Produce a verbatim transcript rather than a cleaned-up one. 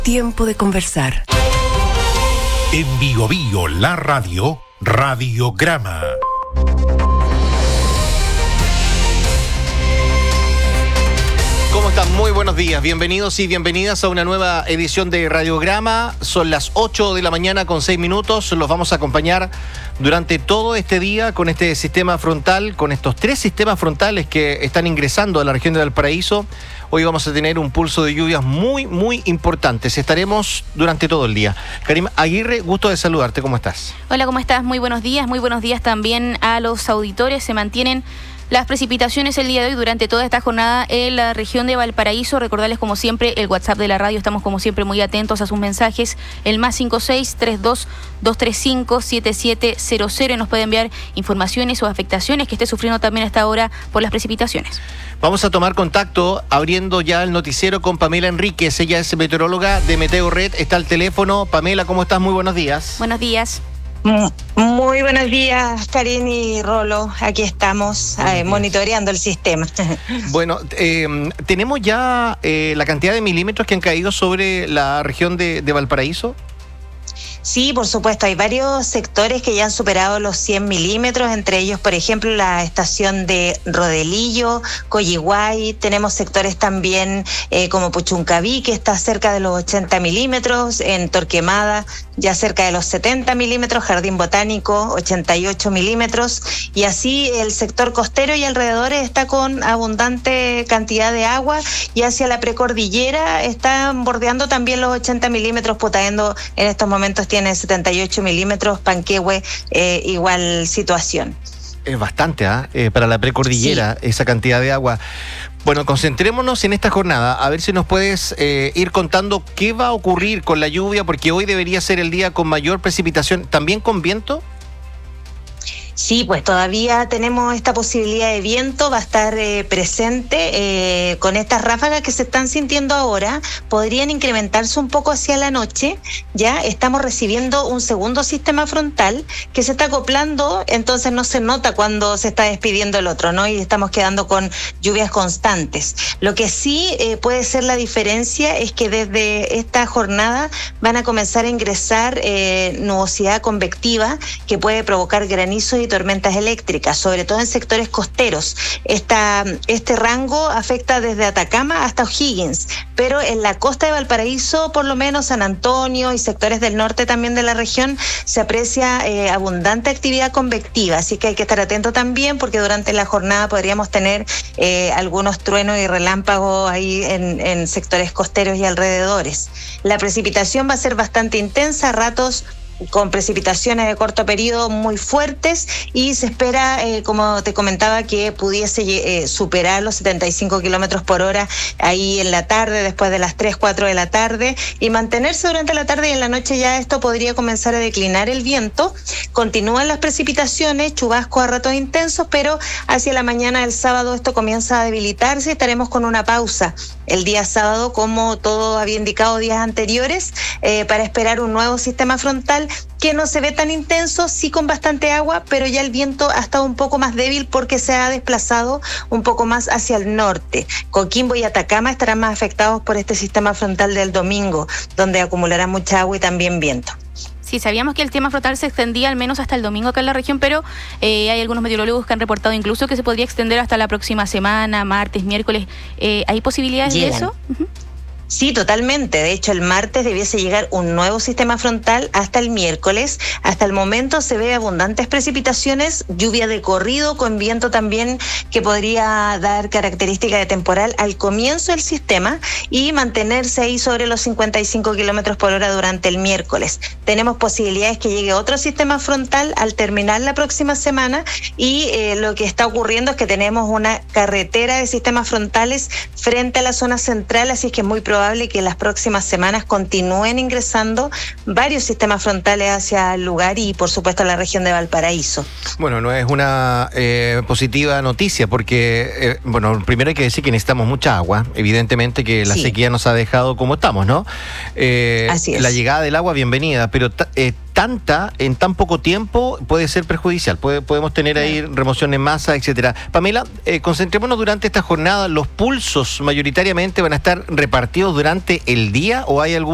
Tiempo de conversar. En Bio Bio, la radio, Radiograma. ¿Cómo están? Muy buenos días. Bienvenidos y bienvenidas a una nueva edición de Radiograma. Son las ocho de la mañana con seis minutos. Los vamos a acompañar durante todo este día con este sistema frontal, con estos tres sistemas frontales que están ingresando a la región de Valparaíso. Hoy vamos a tener un pulso de lluvias muy, muy importantes. Estaremos durante todo el día. Karim Aguirre, gusto de saludarte. ¿Cómo estás? Hola, ¿cómo estás? Muy buenos días. Muy buenos días también a los auditores. Se mantienen las precipitaciones el día de hoy durante toda esta jornada en la región de Valparaíso. Recordarles como siempre el WhatsApp de la radio, estamos como siempre muy atentos a sus mensajes, el más cinco seis, tres dos, dos tres cinco, siete siete cero cero, y nos puede enviar informaciones o afectaciones que esté sufriendo también a esta hora por las precipitaciones. Vamos a tomar contacto abriendo ya el noticiero con Pamela Enríquez. Ella es meteoróloga de Meteo Red, está al teléfono. Pamela, ¿cómo estás? Muy buenos días. Buenos días. Muy buenos días, Karin y Rolo. Aquí estamos eh, monitoreando el sistema. Bueno, eh, ¿tenemos ya eh, la cantidad de milímetros que han caído sobre la región de, de Valparaíso? Sí, por supuesto, hay varios sectores que ya han superado los cien milímetros, entre ellos, por ejemplo, la estación de Rodelillo, Coyihuay. Tenemos sectores también eh, como Puchuncaví, que está cerca de los ochenta milímetros, en Torquemada ya cerca de los setenta milímetros, Jardín Botánico ochenta y ocho milímetros, y así el sector costero y alrededores está con abundante cantidad de agua, y hacia la precordillera están bordeando también los ochenta milímetros. Putaendo en estos momentos tiene setenta y ocho milímetros, Panquehue eh, igual situación. Es bastante, ¿ah? ¿eh? Eh, para la precordillera, sí, esa cantidad de agua. Bueno, concentrémonos en esta jornada, a ver si nos puedes eh, ir contando qué va a ocurrir con la lluvia, porque hoy debería ser el día con mayor precipitación, ¿también con viento? Sí, pues todavía tenemos esta posibilidad de viento, va a estar eh, presente eh, con estas ráfagas que se están sintiendo ahora, podrían incrementarse un poco hacia la noche. Ya estamos recibiendo un segundo sistema frontal que se está acoplando, entonces no se nota cuando se está despidiendo el otro, ¿no? Y estamos quedando con lluvias constantes. Lo que sí eh, puede ser la diferencia es que desde esta jornada van a comenzar a ingresar eh, nubosidad convectiva que puede provocar granizo y tormentas eléctricas, sobre todo en sectores costeros. Esta, este rango afecta desde Atacama hasta O'Higgins, pero en la costa de Valparaíso, por lo menos San Antonio y sectores del norte también de la región, se aprecia eh, abundante actividad convectiva, así que hay que estar atento también, porque durante la jornada podríamos tener eh, algunos truenos y relámpagos ahí en, en sectores costeros y alrededores. La precipitación va a ser bastante intensa, a ratos con precipitaciones de corto periodo muy fuertes, y se espera, eh, como te comentaba, que pudiese eh, superar los setenta y cinco kilómetros por hora ahí en la tarde, después de las tres, cuatro de la tarde, y mantenerse durante la tarde, y en la noche ya esto podría comenzar a declinar el viento. Continúan las precipitaciones, chubascos a ratos intensos, pero hacia la mañana del sábado esto comienza a debilitarse y estaremos con una pausa el día sábado, como todo había indicado días anteriores, eh, para esperar un nuevo sistema frontal que no se ve tan intenso, sí con bastante agua, pero ya el viento ha estado un poco más débil porque se ha desplazado un poco más hacia el norte. Coquimbo y Atacama estarán más afectados por este sistema frontal del domingo, donde acumulará mucha agua y también viento. Sí, sabíamos que el tema frontal se extendía al menos hasta el domingo acá en la región, pero eh, hay algunos meteorólogos que han reportado incluso que se podría extender hasta la próxima semana, martes, miércoles. Eh, ¿Hay posibilidades Llegan. de eso? Uh-huh. Sí, totalmente. De hecho, el martes debiese llegar un nuevo sistema frontal hasta el miércoles. Hasta el momento se ve abundantes precipitaciones, lluvia de corrido con viento también que podría dar característica de temporal al comienzo del sistema y mantenerse ahí sobre los cincuenta y cinco kilómetros por hora durante el miércoles. Tenemos posibilidades que llegue otro sistema frontal al terminar la próxima semana, y eh, lo que está ocurriendo es que tenemos una carretera de sistemas frontales frente a la zona central, así es que es muy probable que en las próximas semanas continúen ingresando varios sistemas frontales hacia el lugar y por supuesto a la región de Valparaíso. Bueno, no es una eh, positiva noticia porque, eh, bueno, primero hay que decir que necesitamos mucha agua, evidentemente que la sí. sequía nos ha dejado como estamos, ¿no? Eh, Así es. La llegada del agua, bienvenida, pero eh, tanta en tan poco tiempo puede ser perjudicial, puede, podemos tener ahí remoción en masa, etcétera. Pamela, eh, concentrémonos durante esta jornada, ¿los pulsos mayoritariamente van a estar repartidos durante el día o hay algún